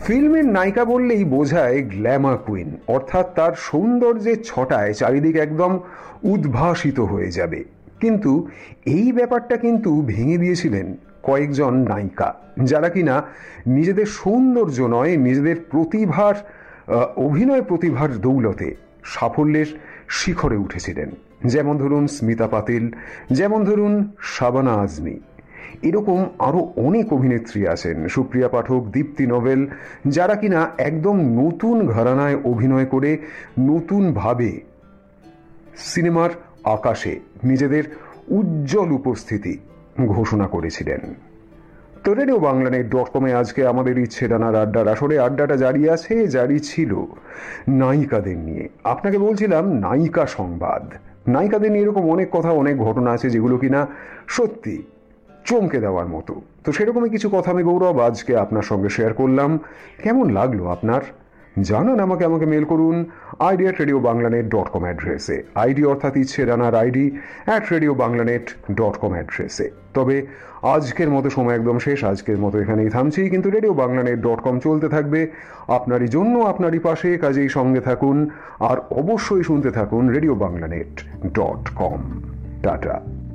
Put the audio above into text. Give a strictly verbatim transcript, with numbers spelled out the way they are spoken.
ফিল্মের নায়িকা বললেই বোঝায় গ্ল্যামার কুইন, অর্থাৎ তার সৌন্দর্যের ছটায় চারিদিক একদম উদ্ভাসিত হয়ে যাবে। কিন্তু এই ব্যাপারটা কিন্তু ভেঙে দিয়েছিলেন কয়েকজন নায়িকা, যারা কিনা নিজেদের সৌন্দর্য নয়, নিজেদের প্রতিভার অভিনয় প্রতিভার দৌলতে সাফল্যের শিখরে উঠেছিলেন। যেমন ধরুন স্মিতা পাতিল, যেমন ধরুন শাবানা আজমি, এরকম আরও অনেক অভিনেত্রী আছেন, সুপ্রিয়া পাঠক, দীপ্তি নোভেল, যারা কিনা একদম নতুন ঘরানায় অভিনয় করে নতুনভাবে সিনেমার আকাশে নিজেদের উজ্জ্বল উপস্থিতি ঘোষণা করেছিলেন। তো রেডিও বাংলানেট ডট কমে আজকে আমাদের ইচ্ছে ডানার আড্ডার আসরে আড্ডাটা জারি আছে, জারি ছিল নায়িকাদের নিয়ে। আপনাকে বলছিলাম নায়িকা সংবাদ। নায়িকাদের নিয়ে এরকম অনেক কথা, অনেক ঘটনা আছে যেগুলো কিনা সত্যি চমকে দেওয়ার মতো। তো সেরকমই কিছু কথা আমি গৌরব আজকে আপনার সঙ্গে শেয়ার করলাম। কেমন লাগলো আপনার জানান আমাকে। আমাকে মেল করুন ID at radio বাংলানেট dot com অ্যাড্রেসে, আইডি অর্থাৎ ইচ্ছে ডানার ID at radio বাংলানেট dot com অ্যাড্রেসে। তবে আজকের মতো সময় একদম শেষ, আজকের মতো এখানেই থামছি, কিন্তু রেডিও বাংলানেট ডট কম চলতে থাকবে আপনারই জন্য, আপনারই পাশে। কাজেই সঙ্গে থাকুন আর অবশ্যই শুনতে থাকুন রেডিও বাংলানেট ডট কম। টাটা।